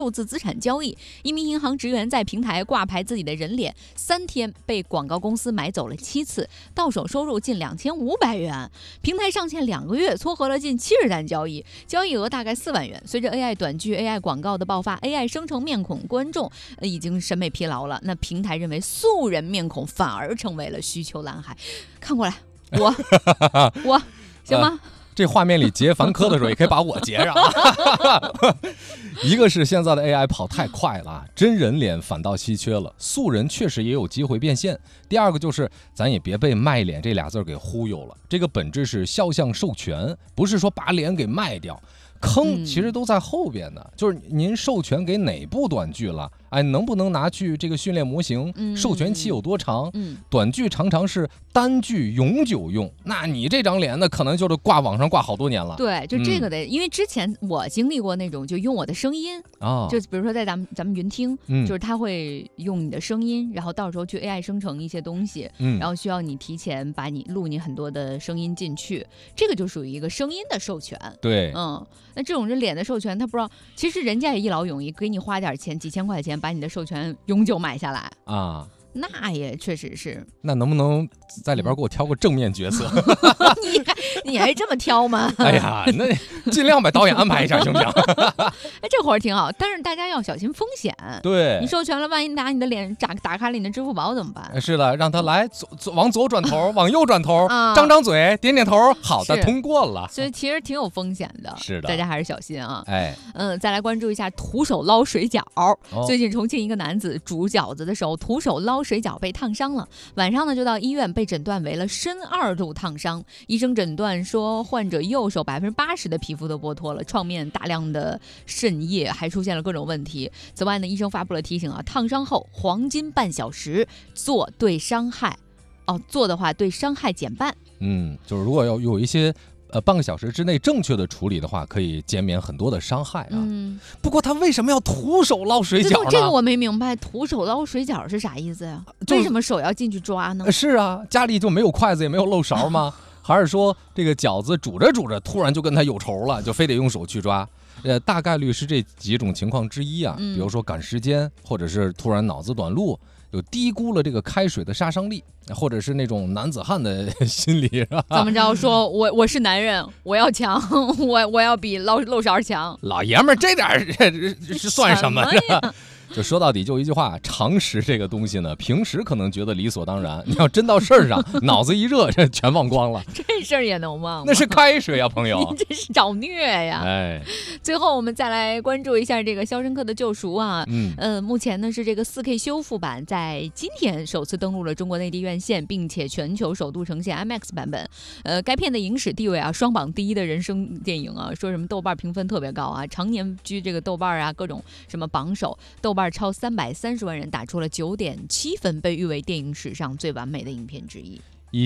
数字资产交易，一名银行职员在平台挂牌自己的人脸，3天被广告公司买走了7次，到手收入近2500元。平台上线2个月，撮合了近70单交易，交易额大概4万元。随着 AI 短剧、AI 广告的爆发 ，AI 生成面孔，观众已经审美疲劳了。那平台认为素人面孔反而成为了需求蓝海。看过来，我行吗？ 这画面里截凡科的时候，也可以把我截上。一个是现在的 AI 跑太快了，真人脸反倒稀缺了，素人确实也有机会变现。第二个就是咱也别被卖脸这俩字给忽悠了，这个本质是肖像授权，不是说把脸给卖掉。坑其实都在后边呢，就是您授权给哪部短剧了？哎，能不能拿去这个训练模型？授权期有多长？短剧常常是单剧永久用，那你这张脸呢，可能就是挂网上挂好多年了。 对，就这个的，因为之前我经历过那种，就用我的声音就比如说在咱们云听，就是他会用你的声音，然后到时候去 AI 生成一些东西，然后需要你提前把你录你很多的声音进去，这个就属于一个声音的授权。 对， 那这种人脸的授权，他不知道，其实人家也一劳永逸，给你花点钱，几千块钱把你的授权永久买下来啊。 那也确实是。 那能不能在里边给我挑个正面角色？ 你还这么挑吗？ 哎呀，那尽量把导演安排一下，行不行？ 哎，这活儿挺好，但是大家要小心风险。 对， 你授权了，万一拿你的脸打开了你的支付宝怎么办？ 是的，让他来往左转头，往右转头，张嘴，点点头，好的，通过了。 所以其实挺有风险的， 是的， 大家还是小心啊。 哎， 再来关注一下徒手捞水饺。最近重庆一个男子煮饺子的时候，徒手捞水饺被烫伤了，晚上呢就到医院被诊断为了深2度烫伤。医生诊断说，患者右手80%的皮肤都剥脱了，创面大量的渗液，还出现了各种问题。此外呢，医生发布了提醒啊，烫伤后黄金半小时做对伤害，做的话对伤害减半。 就是如果要有一些半个小时之内正确的处理的话，可以减免很多的伤害啊。不过他为什么要徒手捞水饺呢？ 这个我没明白，徒手捞水饺是啥意思呀？为什么手要进去抓呢？ 是啊，家里就没有筷子也没有漏勺吗？还是说这个饺子煮着煮着突然就跟他有仇了，就非得用手去抓？大概率是这几种情况之一啊。比如说赶时间，或者是突然脑子短路，有低估了这个开水的杀伤力，或者是那种男子汉的心理。 怎么着说我是男人，我要强，我要比漏勺强。 老爷们儿这点是算什么呀？就说到底就一句话，常识这个东西呢，平时可能觉得理所当然，你要真到事儿上，脑子一热，这全忘光了。 这事儿也能忘吗？ 那是开水啊，朋友， 你这是找虐呀！ 哎， 最后我们再来关注一下这个《肖申克的救赎》啊，目前呢是这个4K 修复版在今天首次登陆了中国内地院线，并且全球首度呈现 IMAX 版本。该片的影史地位啊，双榜第1的人生电影啊，说什么豆瓣评分特别高啊，常年居这个豆瓣啊各种什么榜首，豆瓣超330万人打出了9.7分，被誉为电影史上最完美的影片之一。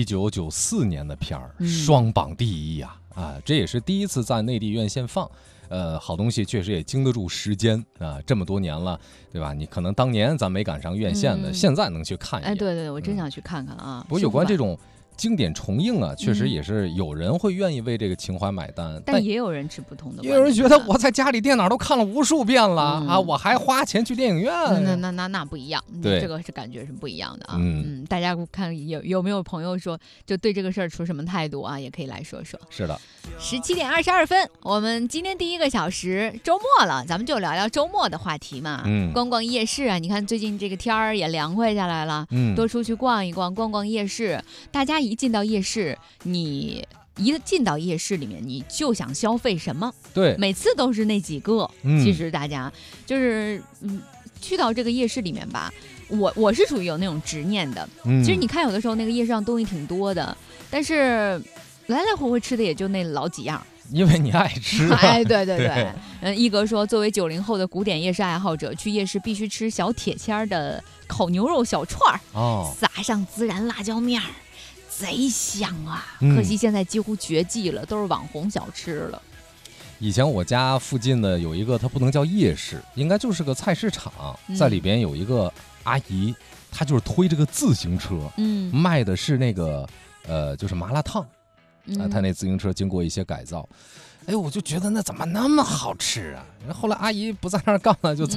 1994年的片儿，双榜第1啊，这也是第一次在内地院线放。好东西确实也经得住时间啊，这么多年了，对吧？你可能当年咱没赶上院线的，现在能去看一眼。 对，我真想去看看啊。 不过有关这种经典重映啊，确实也是有人会愿意为这个情怀买单， 但也有人持不同的观点。 也有人觉得我在家里电脑都看了无数遍了啊，我还花钱去电影院， 那不一样， 对， 这个是感觉是不一样的啊。大家看有没有朋友说就对这个事儿持什么态度啊？也可以来说说。 是的 ，17点22分，我们今天第1个小时周末了，咱们就聊聊周末的话题嘛。逛逛夜市啊，你看最近这个天儿也凉快下来了，多出去逛一逛，逛逛夜市。大家一进到夜市，你一进到夜市里面，你就想消费什么？ 对， 每次都是那几个。其实大家就是去到这个夜市里面吧，我是属于有那种执念的。其实你看有的时候那个夜市上东西挺多的，但是来来回回吃的也就那老几样。 因为你爱吃。 哎，对。一哥说，作为90后的古典夜市爱好者，去夜市必须吃小铁签的烤牛肉小串儿，撒上孜然辣椒面儿。贼香啊！可惜现在几乎绝迹了，都是网红小吃了。 以前我家附近的有一个，它不能叫夜市，应该就是个菜市场，在里边有一个阿姨，她就是推这个自行车，卖的是那个就是麻辣烫，她那自行车经过一些改造。 哎，我就觉得那怎么那么好吃啊？然后后来阿姨不在那儿干了，就